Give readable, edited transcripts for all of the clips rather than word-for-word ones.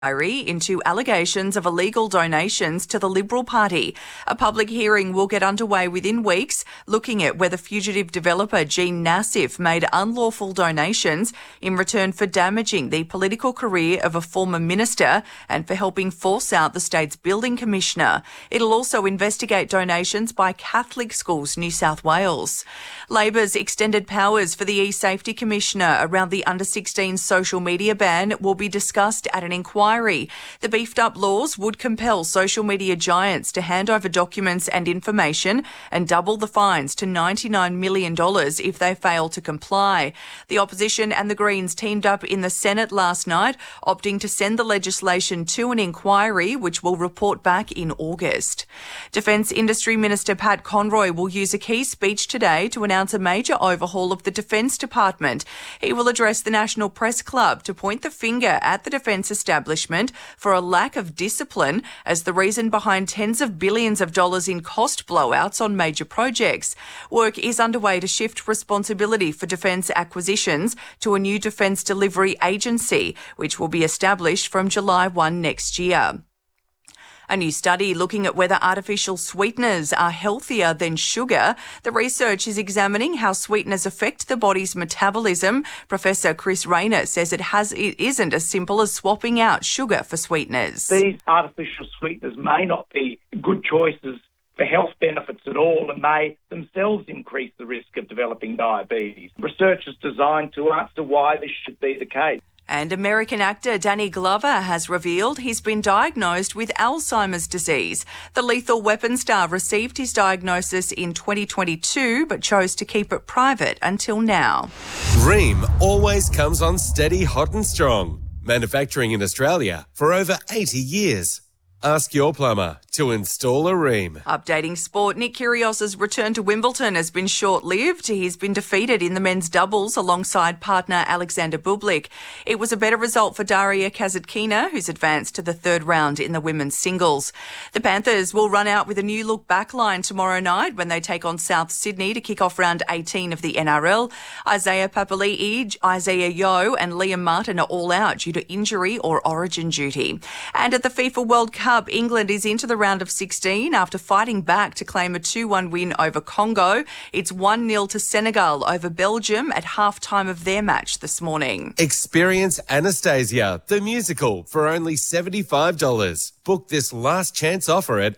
into allegations of illegal donations to the Liberal Party. A public hearing will get underway within weeks, looking at whether fugitive developer Jean Nassif made unlawful donations in return for damaging the political career of a former minister and for helping force out the state's building commissioner. It'll also investigate donations by Catholic Schools New South Wales. Labor's extended powers for the e-safety commissioner around the under-16 social media ban will be discussed at an inquiry. The beefed-up laws would compel social media giants to hand over documents and information and double the fines to $99 million if they fail to comply. The opposition and the Greens teamed up in the Senate last night, opting to send the legislation to an inquiry which will report back in August. Defence Industry Minister Pat Conroy will use a key speech today to announce a major overhaul of the Defence Department. He will address the National Press Club to point the finger at the Defence establishment for a lack of discipline as the reason behind tens of billions of dollars in cost blowouts on major projects. Work is underway to shift responsibility for defence acquisitions to a new defence delivery agency, which will be established from July 1 next year. A new study looking at whether artificial sweeteners are healthier than sugar. The research is examining how sweeteners affect the body's metabolism. Professor Chris Rayner says it isn't as simple as swapping out sugar for sweeteners. These artificial sweeteners may not be good choices for health benefits at all and may themselves increase the risk of developing diabetes. Research is designed to answer why this should be the case. And American actor Danny Glover has revealed he's been diagnosed with Alzheimer's disease. The Lethal Weapon star received his diagnosis in 2022 but chose to keep it private until now. Rheem always comes on steady, hot and strong. Manufacturing in Australia for over 80 years. Ask your plumber to install a Rheem. Updating sport, Nick Kyrgios's return to Wimbledon has been short-lived. He's been defeated in the men's doubles alongside partner Alexander Bublik. It was a better result for Daria Kasatkina, who's advanced to the third round in the women's singles. The Panthers will run out with a new look backline tomorrow night when they take on South Sydney to kick off round 18 of the NRL. Isaiah Papali'i, Isaiah Yeo and Liam Martin are all out due to injury or origin duty. And at the FIFA World Cup, England is into the round of 16 after fighting back to claim a 2-1 win over Congo. It's 1-0 to Senegal over Belgium at half-time of their match this morning. Experience Anastasia, the musical, for only $75. Book this last chance offer at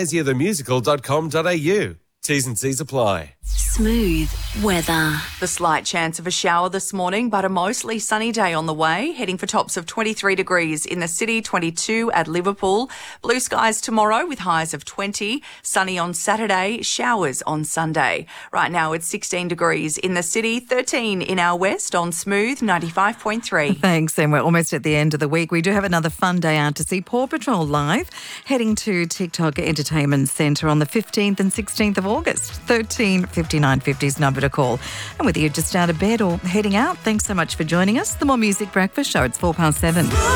anastasiathemusical.com.au. T's and C's apply. Smooth weather. The slight chance of a shower this morning, but a mostly sunny day on the way, heading for tops of 23 degrees in the city, 22 at Liverpool. Blue skies tomorrow with highs of 20. Sunny on Saturday, showers on Sunday. Right now it's 16 degrees in the city, 13 in our west on Smooth 95.3. Thanks, and we're almost at the end of the week. We do have another fun day out to see Paw Patrol live, heading to TikTok Entertainment Centre on the 15th and 16th of August. 135950's number to call. And whether you're just out of bed or heading out, thanks so much for joining us. The More Music Breakfast Show, it's 7:04.